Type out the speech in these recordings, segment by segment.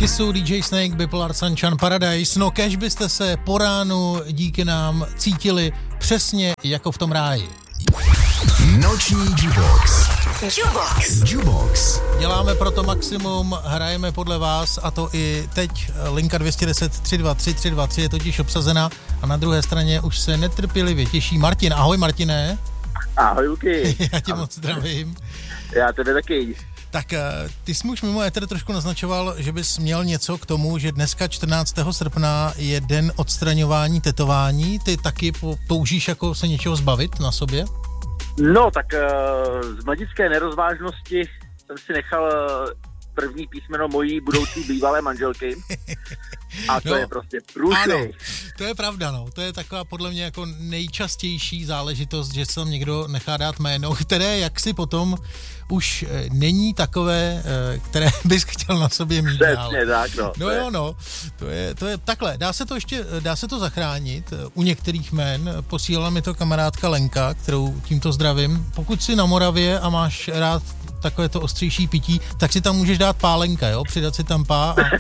Kissu, DJ Snake, Bipolar Sunshine Paradise. No, kéž byste se po ránu díky nám cítili přesně jako v tom ráji. Noční Jukebox. Jukebox. Děláme proto maximum, hrajeme podle vás a to i teď. Linka 210 323 323 je totiž obsazena a na druhé straně už se netrpělivě těší Martin. Ahoj Martine. Ahoj Luky. Já tě moc zdravím. Já tebe taky. Tak ty jsi už mimo éter trošku naznačoval, že bys měl něco k tomu, že dneska 14. srpna je den odstraňování tetování. Ty taky toužíš jako se něčeho zbavit na sobě? No, tak z mladické nerozvážnosti jsem si nechal první písmeno mojí budoucí bývalé manželky. A to je prostě průšvih. Ano, to je pravda, no. To je taková podle mě jako nejčastější záležitost, že se tam někdo nechá dát jméno, které jaksi potom už není takové, které bys chtěl na sobě mít dál. Přesně tak, no. No jo, no. To je takhle. Dá se to zachránit u některých jmen. Posílala mi to kamarádka Lenka, kterou tímto zdravím. Pokud jsi na Moravě a máš rád takové to ostřejší pití, tak si tam můžeš dát pálenka, jo? Přidat si tam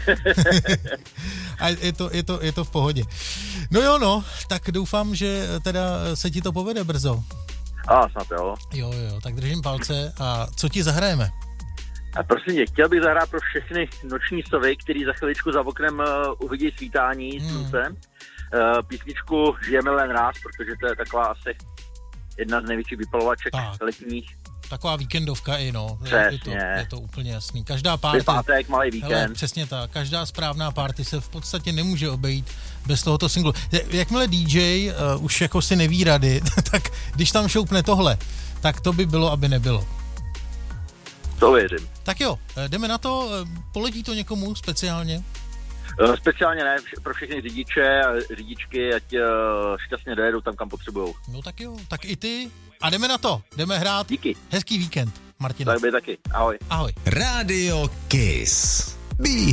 a je to v pohodě. No jo, no, tak doufám, že teda se ti to povede brzo. A snad jo. Jo, tak držím palce. A co ti zahrajeme? A prosím tě, chtěl bych zahrát pro všechny noční sovy, který za chviličku za oknem uvidí svítání slunce. Písničku Žijeme len ráz, protože to je taková asi jedna z největších vypalovaček letních. Taková víkendovka i, no. Je to úplně jasný. Každá party... Pátek, malý víkend. Hele, přesně tak. Každá správná party se v podstatě nemůže obejít bez tohoto singlu. Jakmile DJ už jako si neví rady, tak když tam šoupne tohle, tak to by bylo, aby nebylo. To věřím. Tak jo, jdeme na to. Poletí to někomu speciálně? Speciálně ne, pro všechny řidiče a řidičky, ať šťastně dojedou tam, kam potřebujou. No tak jo, tak i ty. A jdeme na to, jdeme hrát. Díky. Hezký víkend, Martina. Tak by taky, ahoj. Ahoj. Radio Kiss.